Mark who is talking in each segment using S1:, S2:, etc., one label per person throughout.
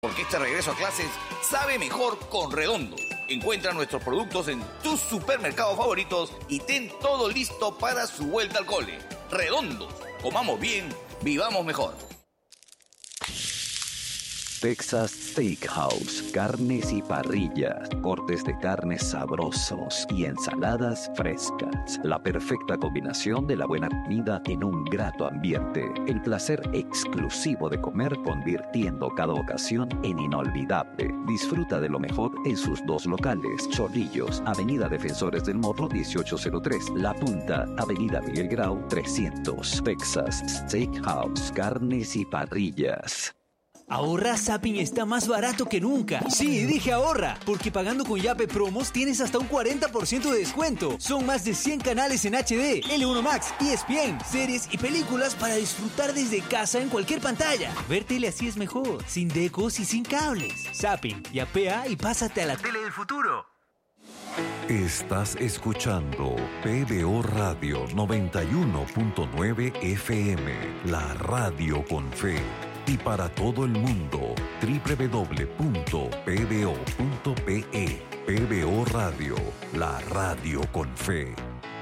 S1: Porque este regreso a clases sabe mejor con Redondo. Encuentra nuestros productos en tus supermercados favoritos y ten todo listo para su vuelta al cole. Redondo, comamos bien, vivamos mejor.
S2: Texas Steakhouse, carnes y parrillas, cortes de carnes sabrosos y ensaladas frescas. La perfecta combinación de la buena comida en un grato ambiente. El placer exclusivo de comer convirtiendo cada ocasión en inolvidable. Disfruta de lo mejor en sus dos locales. Chorrillos, Avenida Defensores del Morro 1803. La Punta, Avenida Miguel Grau 300. Texas Steakhouse, carnes y parrillas.
S3: Ahorra Zapping está más barato que nunca. Sí, dije ahorra, porque pagando con Yape Promos tienes hasta un 40% de descuento. Son más de 100 canales en HD, L1 Max, ESPN, series y películas para disfrutar desde casa en cualquier pantalla. Ver tele así es mejor, sin decos y sin cables. Zapping, yapea y pásate a la tele del futuro.
S4: Estás escuchando PBO Radio 91.9 FM, la radio con fe. Y para todo el mundo, www.pbo.pe. PBO Radio, la radio con fe.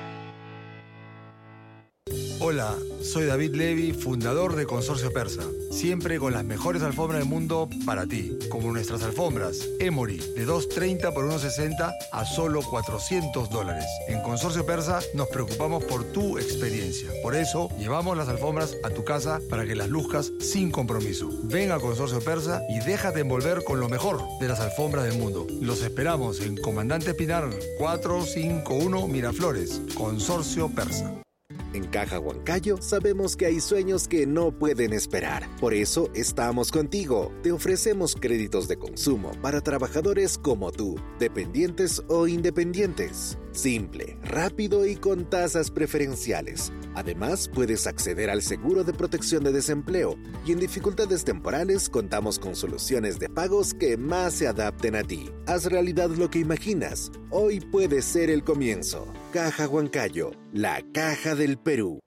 S5: Hola, soy David Levy, fundador de Consorcio Persa. Siempre con las mejores alfombras del mundo para ti, como nuestras alfombras Emory, de $230 por $160 a solo $400. En Consorcio Persa nos preocupamos por tu experiencia. Por eso, llevamos las alfombras a tu casa para que las luzcas sin compromiso. Ven a Consorcio Persa y déjate envolver con lo mejor de las alfombras del mundo. Los esperamos en Comandante Pinar 451 Miraflores, Consorcio Persa.
S6: En Caja Huancayo sabemos que hay sueños que no pueden esperar. Por eso estamos contigo. Te ofrecemos créditos de consumo para trabajadores como tú, dependientes o independientes. Simple, rápido y con tasas preferenciales. Además, puedes acceder al seguro de protección de desempleo y en dificultades temporales contamos con soluciones de pagos que más se adapten a ti. Haz realidad lo que imaginas. Hoy puede ser el comienzo. Caja Huancayo, la caja del Perú.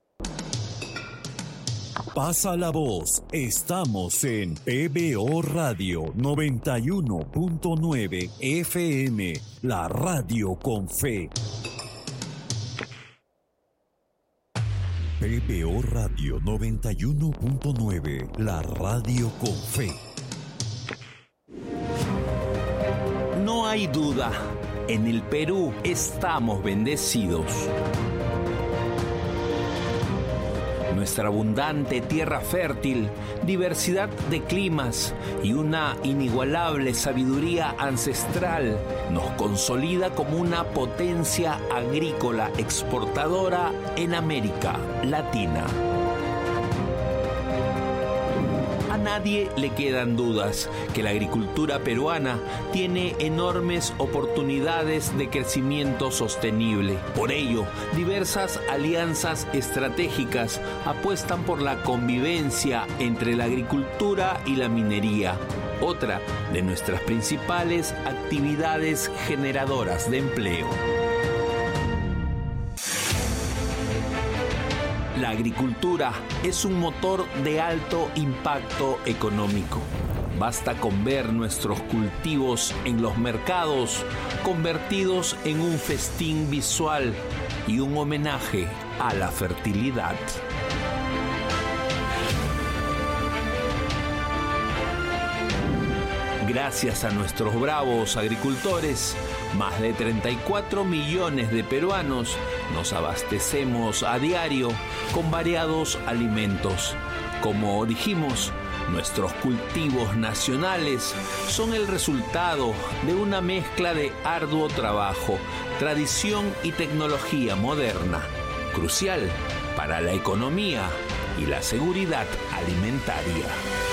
S4: Pasa la voz. Estamos en PBO Radio 91.9 FM, la radio con fe. PBO Radio 91.9, la radio con fe.
S7: No hay duda, en el Perú estamos bendecidos. Nuestra abundante tierra fértil, diversidad de climas y una inigualable sabiduría ancestral nos consolida como una potencia agrícola exportadora en América Latina. A nadie le quedan dudas que la agricultura peruana tiene enormes oportunidades de crecimiento sostenible. Por ello, diversas alianzas estratégicas apuestan por la convivencia entre la agricultura y la minería, otra de nuestras principales actividades generadoras de empleo. La agricultura es un motor de alto impacto económico. Basta con ver nuestros cultivos en los mercados convertidos en un festín visual y un homenaje a la fertilidad. Gracias a nuestros bravos agricultores, más de 34 millones de peruanos nos abastecemos a diario con variados alimentos. Como dijimos, nuestros cultivos nacionales son el resultado de una mezcla de arduo trabajo, tradición y tecnología moderna, crucial para la economía y la seguridad alimentaria.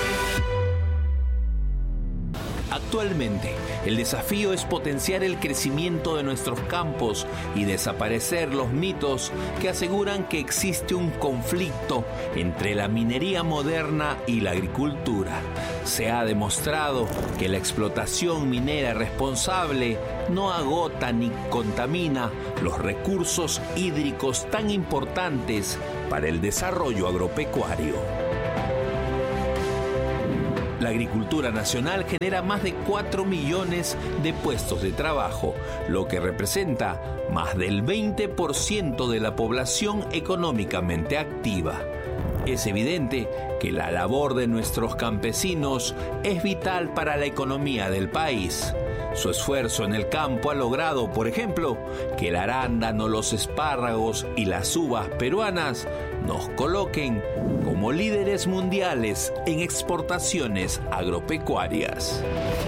S7: Actualmente, el desafío es potenciar el crecimiento de nuestros campos y desaparecer los mitos que aseguran que existe un conflicto entre la minería moderna y la agricultura. Se ha demostrado que la explotación minera responsable no agota ni contamina los recursos hídricos tan importantes para el desarrollo agropecuario. La la agricultura nacional genera más de 4 millones de puestos de trabajo, lo que representa más del 20% de la población económicamente activa. Es evidente que la labor de nuestros campesinos es vital para la economía del país. Su esfuerzo en el campo ha logrado, por ejemplo, que el arándano, los espárragos y las uvas peruanas nos coloquen como líderes mundiales en exportaciones agropecuarias.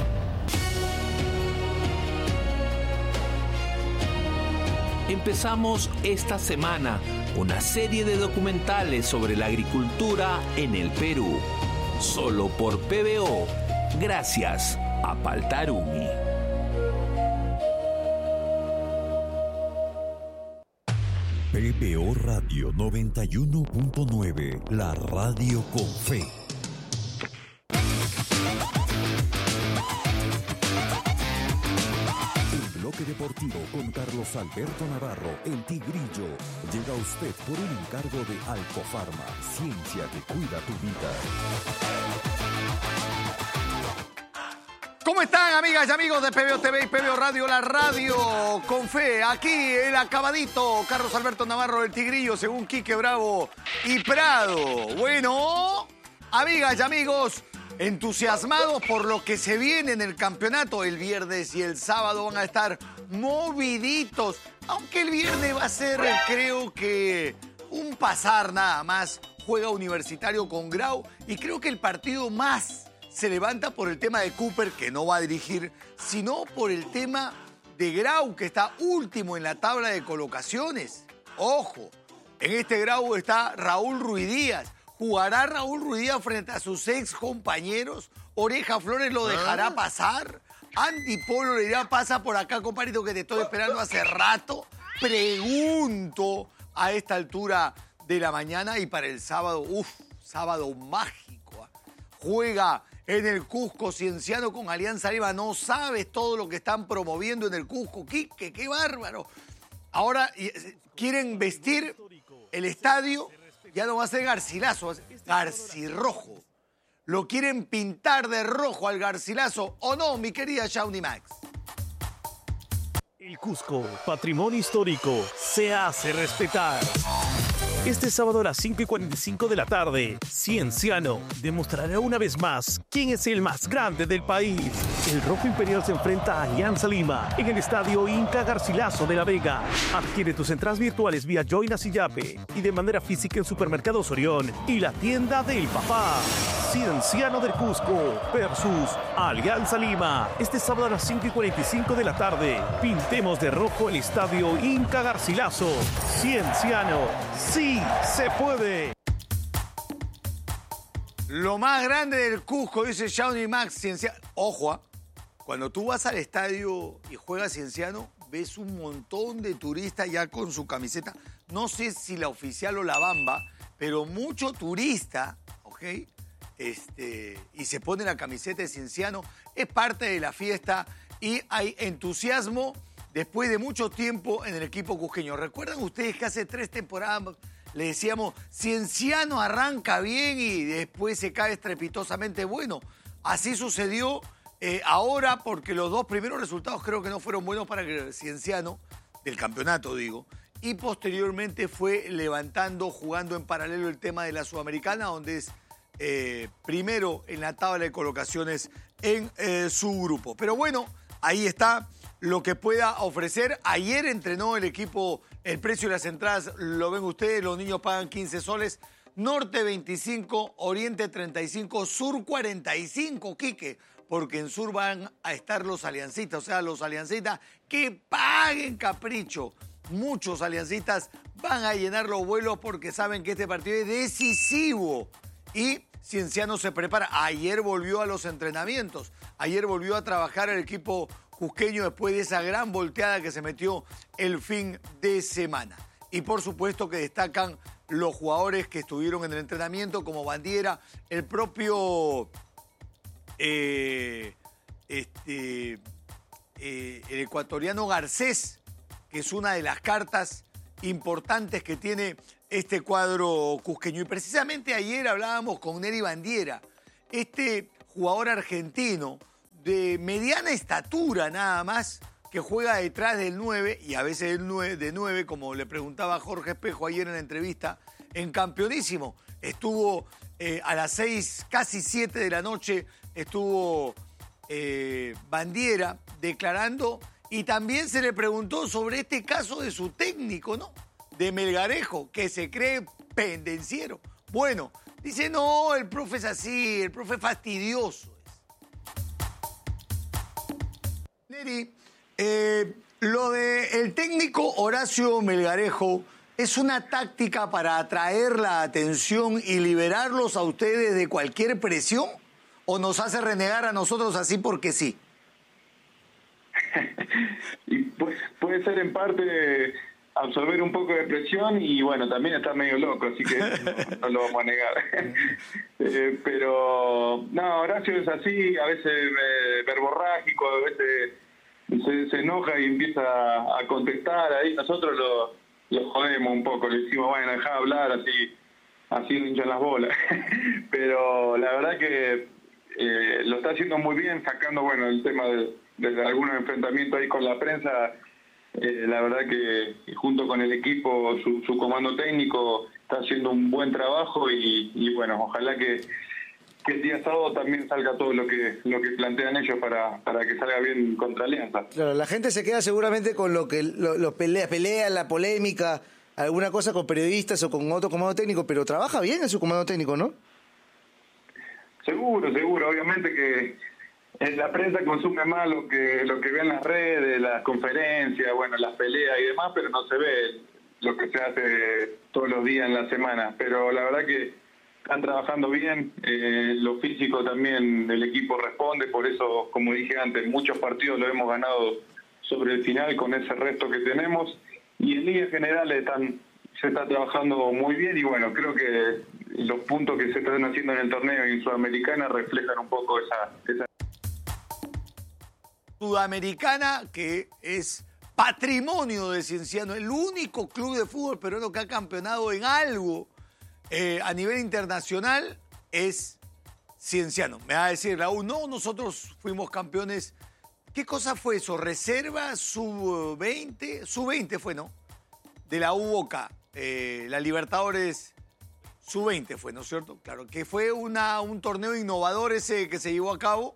S7: Empezamos esta semana una serie de documentales sobre la agricultura en el Perú, solo por PBO, gracias a Paltarumi.
S4: PBO Radio 91.9, la radio con fe. El bloque deportivo con Carlos Alberto Navarro, el Tigrillo, llega a usted por un encargo de Alcofarma, ciencia que cuida tu vida.
S5: ¿Cómo están, amigas y amigos de PBO TV y PBO Radio, la radio con fe? Aquí el acabadito, Carlos Alberto Navarro, el Tigrillo, según Quique Bravo y Prado. Bueno, amigas y amigos, entusiasmados por lo que se viene en el campeonato. El viernes y el sábado van a estar moviditos, aunque el viernes va a ser, creo que, un pasar nada más. Juega Universitario con Grau y creo que el partido más se levanta por el tema de Cooper, que no va a dirigir, sino por el tema de Grau, que está último en la tabla de colocaciones. Ojo, en este Grau está Raúl Ruidíaz. ¿Jugará Raúl Ruidíaz frente a sus ex compañeros? ¿Oreja Flores lo dejará pasar? ¿Andy Polo le dirá pasa por acá, compadrito, que te estoy esperando hace rato? Pregunto a esta altura de la mañana. Y para el sábado, sábado mágico. Juega en el Cusco Cienciano con Alianza Lima. No sabes todo lo que están promoviendo en el Cusco. Quique, qué bárbaro. Ahora quieren vestir el estadio, ya no va a ser Garcilaso, va a ser Garcirrojo. Lo quieren pintar de rojo al Garcilaso, ¿o no, mi querida Shawnee Max?
S8: El Cusco, patrimonio histórico, se hace respetar. Este sábado a las 5:45 de la tarde, Cienciano demostrará una vez más quién es el más grande del país. El Rojo Imperial se enfrenta a Alianza Lima en el estadio Inca Garcilaso de La Vega. Adquiere tus entradas virtuales vía Joinas y Yape y de manera física en Supermercados Orión y la tienda del papá. Cienciano del Cusco versus Alianza Lima. Este sábado a las 5:45 de la tarde, pintemos de rojo el estadio Inca Garcilaso. Cienciano, sí se puede.
S5: Lo más grande del Cusco, dice Shawnee Max, Cienciano. Ojo, cuando tú vas al estadio y juegas Cienciano, ves un montón de turistas ya con su camiseta. No sé si la oficial o la Bamba, pero mucho turista, ¿ok? Y se pone la camiseta de Cienciano. Es parte de la fiesta y hay entusiasmo después de mucho tiempo en el equipo cusqueño. ¿Recuerdan ustedes que hace 3 temporadas le decíamos Cienciano arranca bien y después se cae estrepitosamente? Bueno, así sucedió ahora, porque los 2 primeros resultados creo que no fueron buenos para el Cienciano, del campeonato digo, y posteriormente fue levantando, jugando en paralelo el tema de la Sudamericana, donde es primero en la tabla de colocaciones en su grupo. Pero bueno, ahí está lo que pueda ofrecer. Ayer entrenó el equipo, el precio de las entradas lo ven ustedes, los niños pagan 15 soles, Norte 25, Oriente 35, Sur 45, Quique, porque en Sur van a estar los aliancistas, o sea, los aliancistas que paguen capricho. Muchos aliancistas van a llenar los vuelos porque saben que este partido es decisivo. Y Cienciano se prepara. Ayer volvió a los entrenamientos. Ayer volvió a trabajar el equipo cusqueño después de esa gran volteada que se metió el fin de semana. Y por supuesto que destacan los jugadores que estuvieron en el entrenamiento, como Bandiera, el propio el ecuatoriano Garcés, que es una de las cartas importantes que tiene este cuadro cusqueño. Y precisamente ayer hablábamos con Neri Bandiera, este jugador argentino de mediana estatura nada más, que juega detrás del 9 y a veces de 9, como le preguntaba Jorge Espejo ayer en la entrevista, en Campeonísimo. Estuvo a las 6, casi 7 de la noche, estuvo Bandiera declarando y también se le preguntó sobre este caso de su técnico, ¿no? De Melgarejo, que se cree pendenciero. Bueno, dice, no, el profe es así, el profe es fastidioso. Neri, lo del técnico Horacio Melgarejo es una táctica para atraer la atención y liberarlos a ustedes de cualquier presión, o nos hace renegar a nosotros así porque sí.
S9: Y puede ser en parte absorber un poco de presión y bueno, también está medio loco, así que no lo vamos a negar. Pero no, Horacio es así, a veces verborrágico, a veces se enoja y empieza a contestar, ahí nosotros lo jodemos un poco, le decimos, bueno, dejá de hablar, así no hinchan las bolas. Pero la verdad que lo está haciendo muy bien, sacando, bueno, el tema de algunos enfrentamientos ahí con la prensa. La verdad que junto con el equipo, su comando técnico está haciendo un buen trabajo y bueno, ojalá que el día sábado también salga todo lo que plantean ellos para que salga bien contra Alianza.
S10: Claro, la gente se queda seguramente con lo que lo pelea, la polémica, alguna cosa con periodistas o con otro comando técnico, pero trabaja bien en su comando técnico, ¿no?
S9: Seguro, obviamente que la prensa consume más lo que ve en las redes, las conferencias, bueno, las peleas y demás, pero no se ve lo que se hace todos los días en la semana. Pero la verdad que están trabajando bien, lo físico también el equipo responde, por eso, como dije antes, muchos partidos lo hemos ganado sobre el final con ese resto que tenemos, y en líneas generales se está trabajando muy bien, y bueno, creo que los puntos que se están haciendo en el torneo y en Sudamericana reflejan un poco esa
S5: Sudamericana, que es patrimonio de Cienciano, el único club de fútbol peruano que ha campeonado en algo a nivel internacional es Cienciano. Me va a decir Raúl, no, nosotros fuimos campeones. ¿Qué cosa fue eso? ¿Reserva? ¿Sub-20? Sub-20 fue, ¿no? De la UBOCA, la Libertadores Sub-20 fue, ¿no es cierto? Claro, que fue un torneo innovador ese que se llevó a cabo.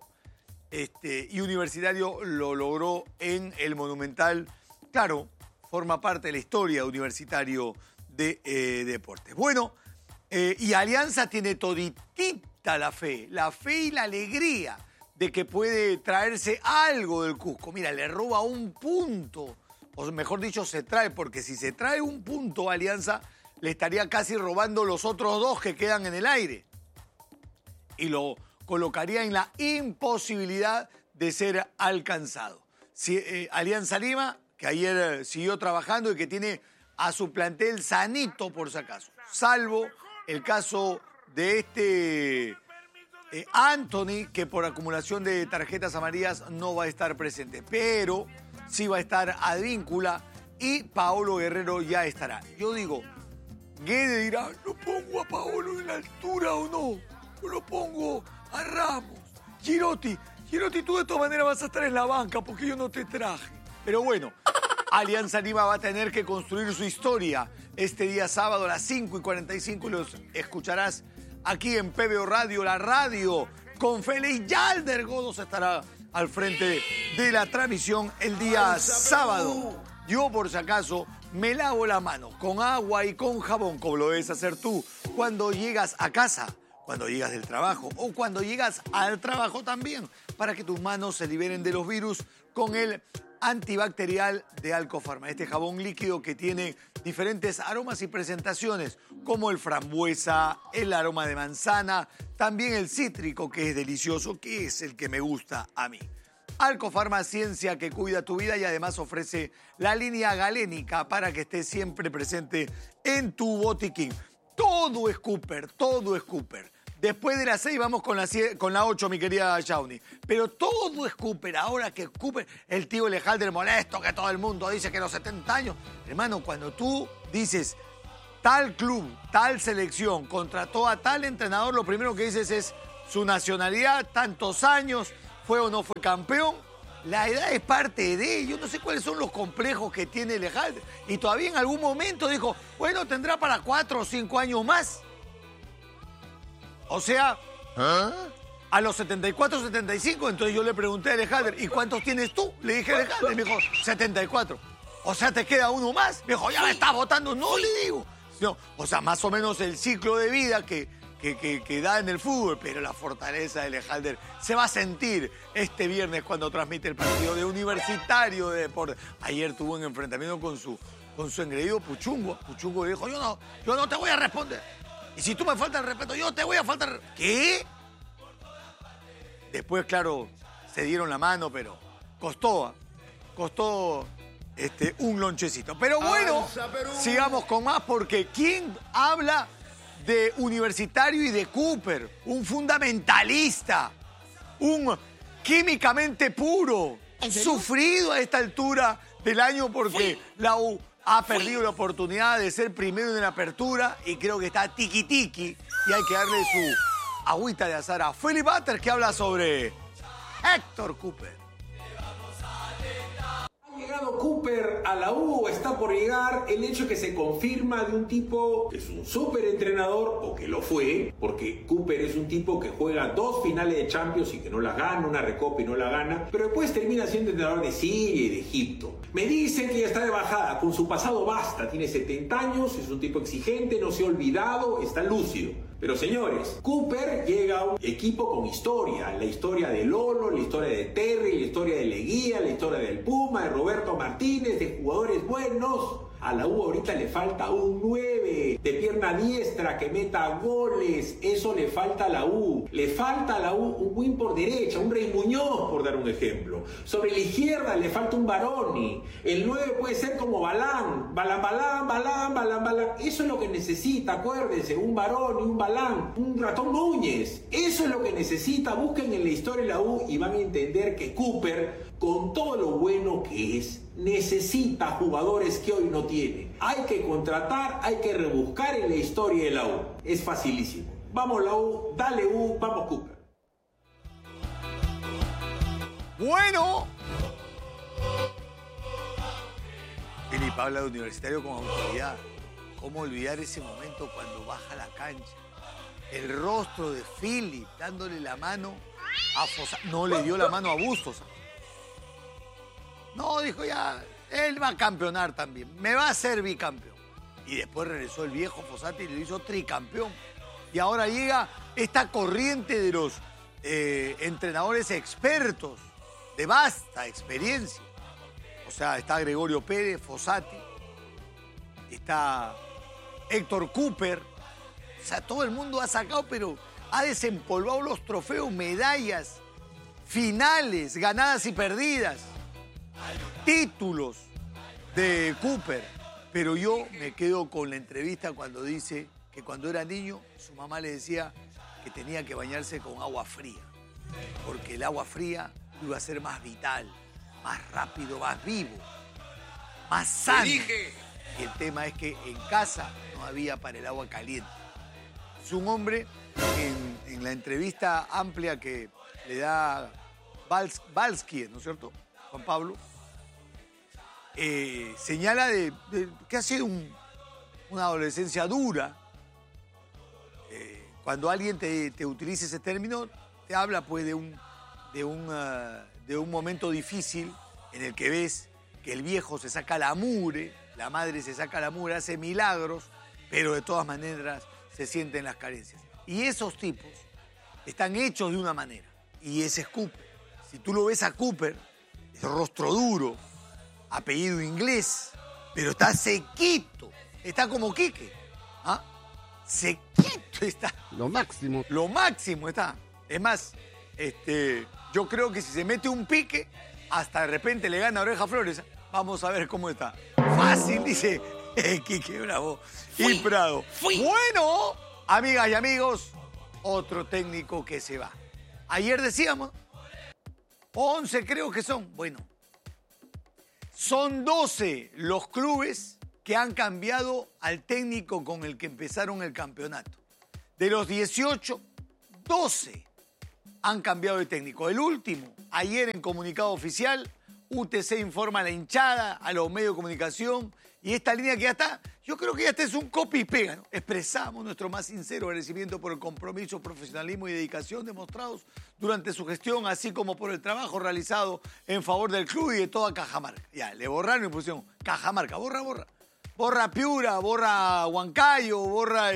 S5: Y Universitario lo logró en el Monumental. Claro, forma parte de la historia de Universitario de Deportes. Bueno, y Alianza tiene toditita la fe y la alegría de que puede traerse algo del Cusco. Mira, le roba un punto, o mejor dicho, se trae, porque si se trae un punto Alianza, le estaría casi robando los otros dos que quedan en el aire. Y lo colocaría en la imposibilidad de ser alcanzado. Alianza Lima, que ayer siguió trabajando y que tiene a su plantel sanito por si acaso, salvo el caso de Anthony, que por acumulación de tarjetas amarillas no va a estar presente, pero sí va a estar Advíncula y Paolo Guerrero ya estará. Yo digo, Guede dirá, ¿lo pongo a Paolo en la altura o no? ¿O lo pongo a Ramos? Girotti, tú de todas maneras vas a estar en la banca porque yo no te traje. Pero bueno, Alianza Lima va a tener que construir su historia este día sábado a las 5:45 y los escucharás aquí en PBO Radio, la radio con Fele, y Yalder Godos estará al frente de la transmisión el día sábado. Yo, por si acaso, me lavo la mano con agua y con jabón, como lo debes hacer tú cuando llegas a casa, cuando llegas del trabajo o cuando llegas al trabajo también, para que tus manos se liberen de los virus con el antibacterial de Alcofarma. Este jabón líquido que tiene diferentes aromas y presentaciones, como el frambuesa, el aroma de manzana, también el cítrico, que es delicioso, que es el que me gusta a mí. Alcofarma, ciencia que cuida tu vida, y además ofrece la línea galénica para que estés siempre presente en tu botiquín. Todo es Cooper, todo es Cooper. Después de las 6 vamos con la 8, mi querida Shawnee. Pero todo es Cooper. Ahora que Cooper, el tío Lejalder molesto, que todo el mundo dice que los 70 años. Hermano, cuando tú dices tal club, tal selección, contrató a tal entrenador, lo primero que dices es
S10: su nacionalidad, tantos años, fue o no fue campeón. La edad es parte de él. Yo no sé cuáles son los complejos que tiene Lejalde. Y todavía en algún momento dijo, bueno, tendrá para 4 o 5 años más. O sea, a los 74, 75. Entonces yo le pregunté a Lejalde, ¿y cuántos tienes tú? Le dije a Lejalde, me dijo, 74. O sea, ¿te queda uno más? Me dijo, ya me estás votando. No, le digo. No, o sea, más o menos el ciclo de vida que da en el fútbol, pero la fortaleza de Lejalde se va a sentir este viernes cuando transmite el partido de Universitario de Deportes. Ayer tuvo un enfrentamiento con su engreído Puchungo. Puchungo le dijo, yo no te voy a responder. Y si tú me faltas el respeto, yo te voy a faltar. ¿Qué? Después, claro, se dieron la mano, pero costó un lonchecito. Pero bueno, sigamos con más, porque ¿quién habla de Universitario y de Cooper? Un fundamentalista, un químicamente puro, sufrido a esta altura del año porque la U ha perdido la oportunidad de ser primero en la apertura y creo que está tiki-tiki y hay que darle su agüita de azar a Philip Butter, que habla sobre Héctor Cooper.
S11: Ha llegado Cooper a la U, está por llegar. El hecho que se confirma de un tipo que es un súper entrenador, o que lo fue, porque Cooper es un tipo que juega 2 finales de Champions y que no las gana, una recopa y no la gana, pero después termina siendo entrenador de Siria y de Egipto. Me dicen que ya está de bajada, con su pasado basta, tiene 70 años, es un tipo exigente, no se ha olvidado, está lúcido. Pero señores, Cooper llega a un equipo con historia, la historia de Lolo, la historia de Terry, la historia de Leguía, la historia del Puma, de Roberto Martínez, de jugadores buenos. A la U ahorita le falta un 9 de pierna diestra que meta goles. Eso le falta a la U. Le falta a la U un win por derecha, un Rey Muñoz, por dar un ejemplo. Sobre la izquierda le falta un Baroni. El 9 puede ser como Balán. Balán. Eso es lo que necesita, acuérdense. Un Baroni, un Balán, un Ratón Núñez. Eso es lo que necesita. Busquen en la historia de la U y van a entender que Cooper, con todo lo bueno que es, necesita jugadores que hoy no tiene. Hay que contratar, hay que rebuscar en la historia de la U. Es facilísimo. Vamos la U, dale U, vamos Cooper.
S10: Bueno. Filipe habla de Universitario con autoridad. ¿Cómo olvidar ese momento cuando baja la cancha? El rostro de Philip dándole la mano a Fossati. No le dio la mano a Bustos. No, dijo ya, él va a campeonar también, me va a ser bicampeón. Y después regresó el viejo Fossati y lo hizo tricampeón. Y ahora llega esta corriente de los entrenadores expertos, de vasta experiencia. O sea, está Gregorio Pérez, Fossati, está Héctor Cooper. O sea, todo el mundo ha sacado, pero ha desempolvado los trofeos, medallas, finales, ganadas y perdidas. Títulos de Cooper, pero yo me quedo con la entrevista cuando dice que cuando era niño su mamá le decía que tenía que bañarse con agua fría, porque el agua fría iba a ser más vital, más rápido, más vivo, más sano. Y el tema es que en casa no había para el agua caliente. Es un hombre en la entrevista amplia que le da Valsky, ¿no es cierto? Juan Pablo, señala de que ha sido una adolescencia dura. Cuando alguien te utiliza ese término, te habla pues de un momento difícil en el que ves que el viejo se saca la mugre, la madre se saca la mugre, hace milagros, pero de todas maneras se sienten las carencias. Y esos tipos están hechos de una manera, y ese es Cooper. Si tú lo ves a Cooper, rostro duro, apellido inglés, pero está sequito, está como Quique, ¿ah? Sequito está.
S12: Lo máximo
S10: está. Es más, yo creo que si se mete un pique, hasta de repente le gana Oreja Flores. Vamos a ver cómo está. Fácil, dice Quique Bravo y Prado. Bueno, amigas y amigos, otro técnico que se va. Ayer decíamos 11 creo que son. Bueno, son 12 los clubes que han cambiado al técnico con el que empezaron el campeonato. De los 18, 12 han cambiado de técnico. El último, ayer en comunicado oficial, UTC informa a la hinchada, a los medios de comunicación, y esta línea que ya está, yo creo que ya este es un copy y pega, ¿no? Expresamos nuestro más sincero agradecimiento por el compromiso, profesionalismo y dedicación demostrados durante su gestión, así como por el trabajo realizado en favor del club y de toda Cajamarca. Ya, le borraron y pusieron Cajamarca, borra. Borra Piura, borra Huancayo, borra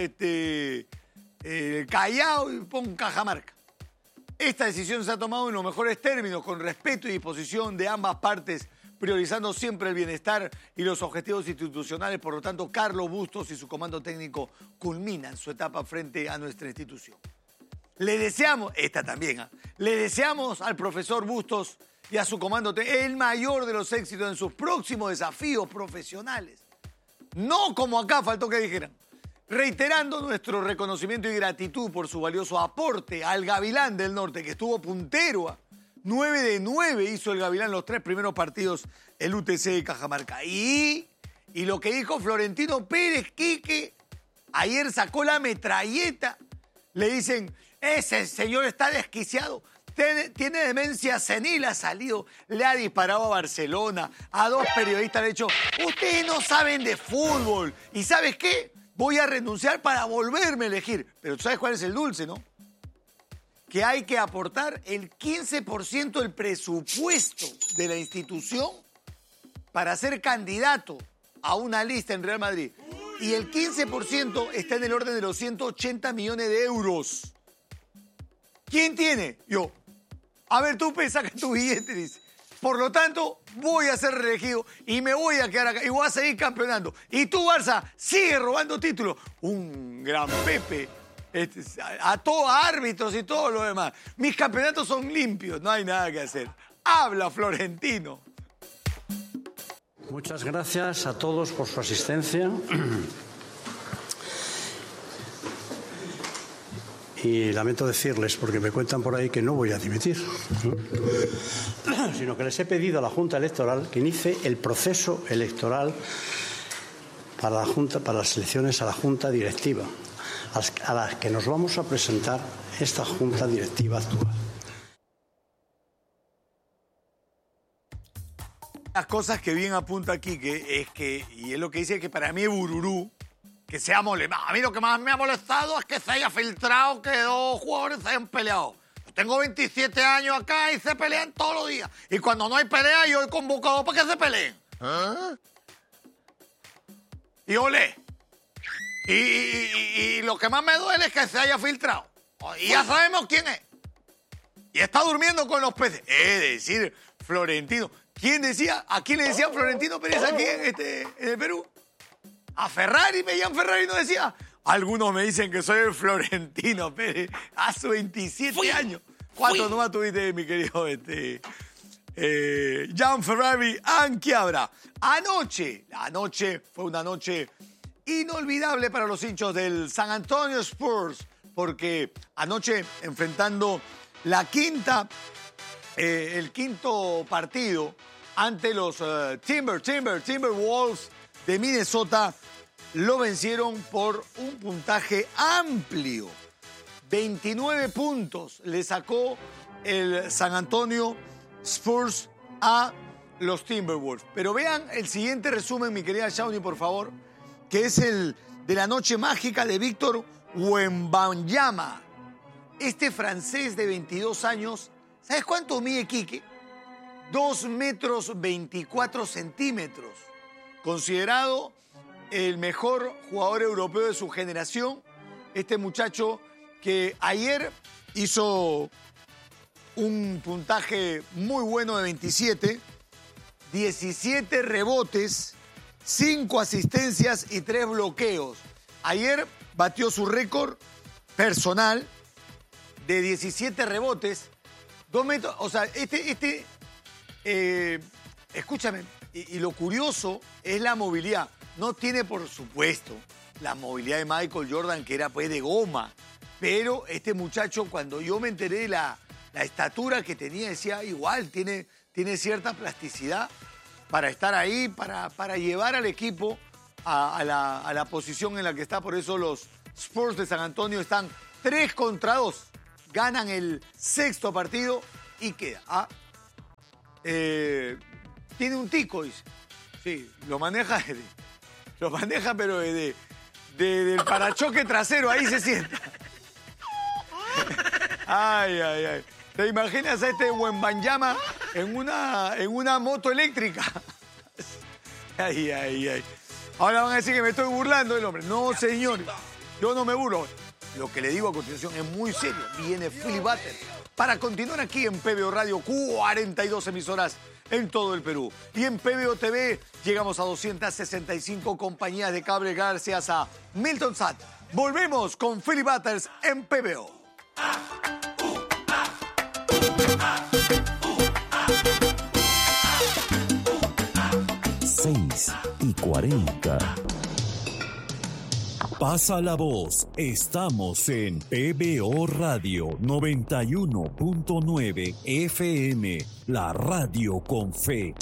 S10: Callao y pon Cajamarca. Esta decisión se ha tomado en los mejores términos, con respeto y disposición de ambas partes, priorizando siempre el bienestar y los objetivos institucionales. Por lo tanto, Carlos Bustos y su comando técnico culminan su etapa frente a nuestra institución. Le deseamos, esta también, le deseamos al profesor Bustos y a su comando técnico el mayor de los éxitos en sus próximos desafíos profesionales. No como acá faltó que dijeran. Reiterando nuestro reconocimiento y gratitud por su valioso aporte al Gavilán del Norte, que estuvo puntero. 9 de 9 hizo el Gavilán los 3 primeros partidos, el UTC de Cajamarca. Y lo que dijo Florentino Pérez, Quique, ayer sacó la metralleta. Le dicen, ese señor está desquiciado, tiene demencia senil, ha salido, le ha disparado a Barcelona, a 2 periodistas le ha dicho, ustedes no saben de fútbol. ¿Y sabes qué? Voy a renunciar para volverme a elegir. Pero ¿tú sabes cuál es el dulce, no? Que hay que aportar el 15% del presupuesto de la institución para ser candidato a una lista en Real Madrid. Y el 15% está en el orden de los 180 millones de euros. ¿Quién tiene? Yo. A ver, tú saca tu billete, dice. Por lo tanto, voy a ser reelegido y me voy a quedar acá y voy a seguir campeonando. Y tú, Barça, sigue robando títulos. Un gran Pepe, a todos árbitros y todo lo demás. Mis campeonatos son limpios, no hay nada que hacer. Habla Florentino.
S12: Muchas gracias a todos por su asistencia. Y lamento decirles, porque me cuentan por ahí que no voy a dimitir, sino que les he pedido a la Junta Electoral que inicie el proceso electoral para las elecciones a la Junta Directiva, a las que nos vamos a presentar esta Junta Directiva actual.
S10: Las cosas que bien apunta aquí, y es lo que dice, que para mí es bururú, que sea molestado. A mí lo que más me ha molestado es que se haya filtrado que 2 jugadores se hayan peleado. Yo tengo 27 años acá y se pelean todos los días. Y cuando no hay pelea, yo he convocado para que se peleen. ¿Ah? Y olé. Y lo que más me duele es que se haya filtrado. Y ya sabemos quién es. Y está durmiendo con los peces. Es decir, Florentino. ¿Quién decía? ¿A quién le decía Florentino Pérez aquí en el Perú? A Ferrari, veían Ferrari, no decía. Algunos me dicen que soy el Florentino Pérez. Hace 27 años. ¿Cuántos nomás tuviste, mi querido Gian Ferrari Anchiabra? Anoche fue una noche inolvidable para los hinchas del San Antonio Spurs, porque anoche, enfrentando el quinto partido ante los Timberwolves de Minnesota, lo vencieron por un puntaje amplio. 29 puntos le sacó el San Antonio Spurs a los Timberwolves. Pero vean el siguiente resumen, mi querida Shawnee, por favor, que es el de la noche mágica de Víctor Wembanyama. Este francés de 22 años, ¿sabes cuánto mide Quique? 2 metros 24 centímetros. Considerado el mejor jugador europeo de su generación. Este muchacho que ayer hizo un puntaje muy bueno de 27, 17 rebotes, 5 asistencias y 3 bloqueos. Ayer batió su récord personal de 17 rebotes, 2 metros. O sea, escúchame, y lo curioso es la movilidad. No tiene, por supuesto, la movilidad de Michael Jordan, que era pues de goma. Pero este muchacho, cuando yo me enteré de la estatura que tenía, decía, igual, tiene cierta plasticidad para estar ahí, para llevar al equipo a la posición en la que está. Por eso los Spurs de San Antonio están 3 contra 2. ganan el 6º partido y queda. Tiene un tico, dice. Sí, lo maneja pero del parachoque trasero, ahí se sienta. Ay. ¿Te imaginas a este Wembanyama en una moto eléctrica? Ay. Ahora van a decir que me estoy burlando del hombre. No, señor, yo no me burlo. Lo que le digo a continuación es muy serio. Viene Philip Butters para continuar aquí en PBO Radio, 42 emisoras en todo el Perú. Y en PBO TV llegamos a 265 compañías de cable gracias a Milton Sat. Volvemos con Philip Butters en PBO.
S4: 6:40. Pasa la voz. Estamos en PBO Radio 91.9 FM, la radio con fe.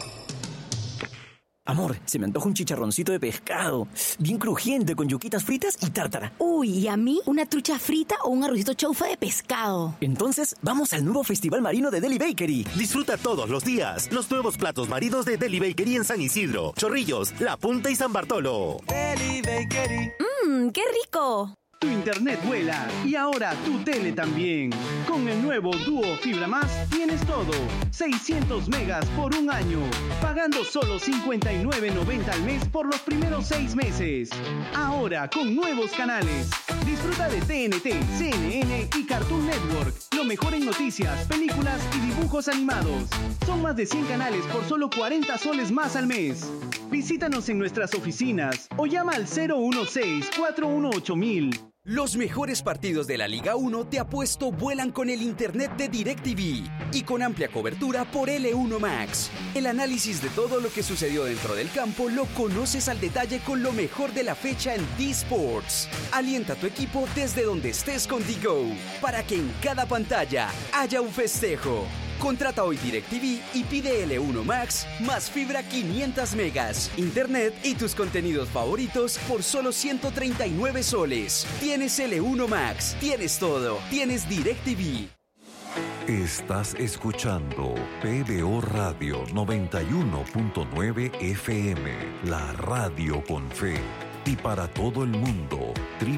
S13: Amor, se me antoja un chicharroncito de pescado, bien crujiente, con yuquitas fritas y tártara.
S14: Uy, ¿y a mí? ¿Una trucha frita o un arrocito chaufa de pescado?
S13: Entonces, vamos al nuevo Festival Marino de Deli Bakery.
S15: Disfruta todos los días los nuevos platos marinos de Deli Bakery en San Isidro, Chorrillos, La Punta y San Bartolo.
S14: Deli Bakery. ¡Qué rico!
S16: Tu internet vuela y ahora tu tele también. Con el nuevo Duo Fibra Más tienes todo. 600 megas por un año. Pagando solo $59.90 al mes por los primeros 6 meses. Ahora con nuevos canales. Disfruta de TNT, CNN y Cartoon Network. Lo mejor en noticias, películas y dibujos animados. Son más de 100 canales por solo 40 soles más al mes. Visítanos en nuestras oficinas o llama al 016-418-1000.
S17: Los mejores partidos de la Liga 1 te apuesto vuelan con el internet de DirecTV y con amplia cobertura por L1 Max. El análisis de todo lo que sucedió dentro del campo lo conoces al detalle con lo mejor de la fecha en D-Sports. Alienta a tu equipo desde donde estés con D-Go para que en cada pantalla haya un festejo. Contrata hoy DirecTV y pide L1 Max más fibra 500 megas, internet y tus contenidos favoritos por solo 139 soles. Tienes L1 Max, tienes todo, tienes DirecTV.
S4: Estás escuchando PBO Radio 91.9 FM, la radio con fe. Y para todo el mundo,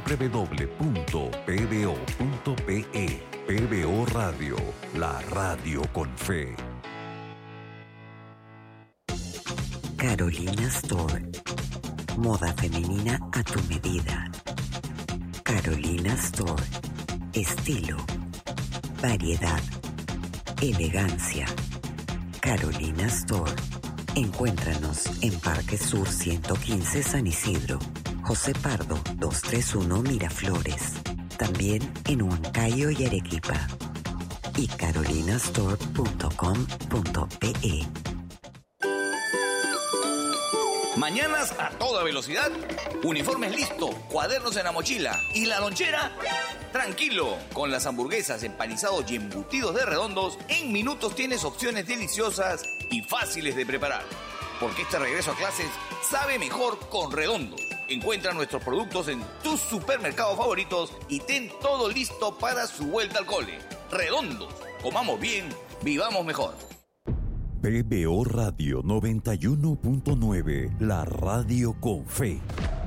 S4: www.pbo.pe. PBO Radio, la radio con fe.
S18: Carolina Store. Moda femenina a tu medida. Carolina Store. Estilo, variedad, elegancia. Carolina Store. Encuéntranos en Parque Sur 115 San Isidro, José Pardo 231 Miraflores. También en Huancayo y Arequipa. Y carolinastore.com.pe.
S1: Mañanas a toda velocidad, uniformes listos, cuadernos en la mochila y la lonchera. Tranquilo, con las hamburguesas, empanizados y embutidos de Redondos, en minutos tienes opciones deliciosas y fáciles de preparar. Porque este regreso a clases sabe mejor con Redondos. Encuentra nuestros productos en tus supermercados favoritos y ten todo listo para su vuelta al cole. Redondos, comamos bien, vivamos mejor.
S4: PBO Radio 91.9, la radio con fe.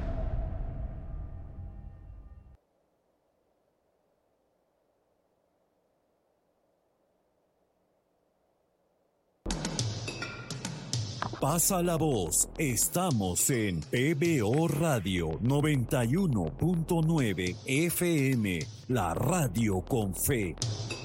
S4: Pasa la voz. Estamos en PBO Radio 91.9 FM, la radio con fe.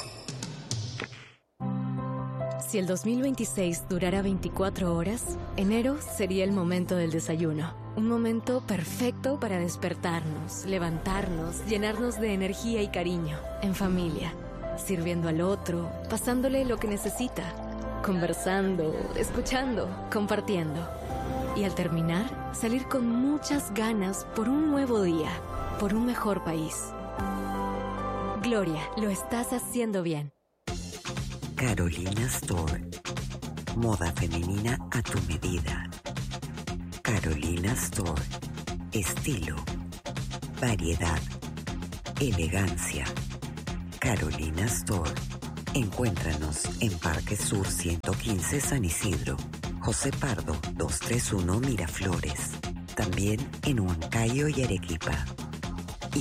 S19: Si el 2026 durara 24 horas, enero sería el momento del desayuno. Un momento perfecto para despertarnos, levantarnos, llenarnos de energía y cariño, en familia, sirviendo al otro, pasándole lo que necesita, conversando, escuchando, compartiendo. Y al terminar, salir con muchas ganas por un nuevo día, por un mejor país. Gloria, lo estás haciendo bien.
S18: Carolina Store. Moda femenina a tu medida. Carolina Store. Estilo, variedad, elegancia. Carolina Store. Encuéntranos en Parque Sur 115 San Isidro, José Pardo 231 Miraflores, también en Huancayo y Arequipa, y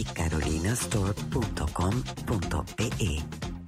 S18: carolinastore.com.pe.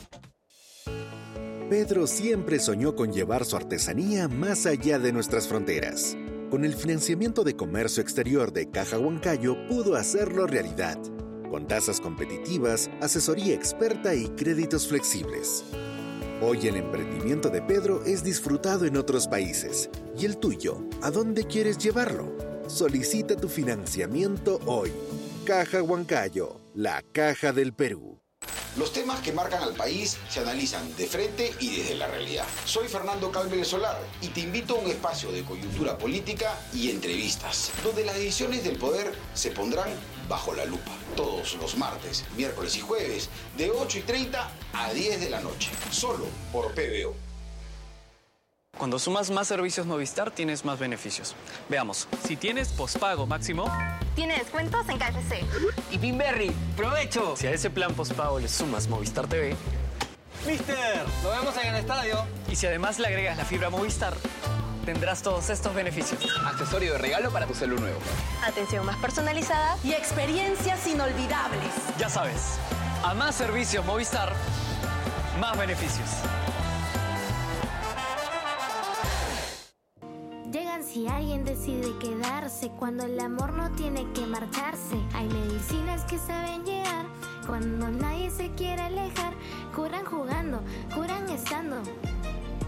S6: Pedro siempre soñó con llevar su artesanía más allá de nuestras fronteras. Con el financiamiento de comercio exterior de Caja Huancayo pudo hacerlo realidad, con tasas competitivas, asesoría experta y créditos flexibles. Hoy el emprendimiento de Pedro es disfrutado en otros países. ¿Y el tuyo? ¿A dónde quieres llevarlo? Solicita tu financiamiento hoy. Caja Huancayo, la caja del Perú.
S20: Los temas que marcan al país se analizan de frente y desde la realidad. Soy Fernando Calvele Solar y te invito a un espacio de coyuntura política y entrevistas, donde las decisiones del poder se pondrán bajo la lupa. Todos los martes, miércoles y jueves, de 8:30 a 10 de la noche. Solo por PBO.
S21: Cuando sumas más servicios Movistar, tienes más beneficios. Veamos. Si tienes pospago máximo,
S22: tiene descuentos en KFC.
S21: Y Pinberry, ¡provecho! Si a ese plan pospago le sumas Movistar TV, ¡Mister! ¡Nos vemos en el estadio! Y si además le agregas la fibra Movistar, tendrás todos estos beneficios. Accesorio de regalo para tu celu nuevo.
S22: Atención más personalizada y experiencias inolvidables.
S21: Ya sabes, a más servicios Movistar, más beneficios.
S23: Llegan si alguien decide quedarse, cuando el amor no tiene que marcharse. Hay medicinas que saben llegar, cuando nadie se quiere alejar. Curan jugando, curan estando.